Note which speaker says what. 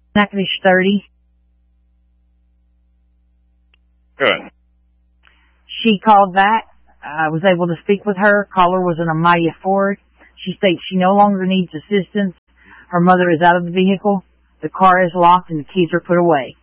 Speaker 1: Natchitoches 30.
Speaker 2: Good.
Speaker 1: She called back. I was able to speak with her. Caller was an Amaya Ford. She states she no longer needs assistance. Her mother is out of the vehicle. The car is locked and the keys are put away.